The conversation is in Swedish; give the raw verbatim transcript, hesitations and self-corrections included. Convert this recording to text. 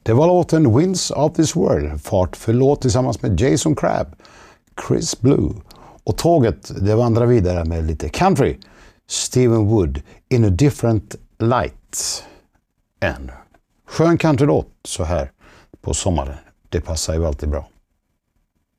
Det var låten Winds of this World, fart för låt tillsammans med Jason Crabb, Chris Blue. Och tåget, det vandrar vidare med lite country, Stephen Wood, In a different light. En skön countrylåt så här på sommaren. Det passar ju alltid bra.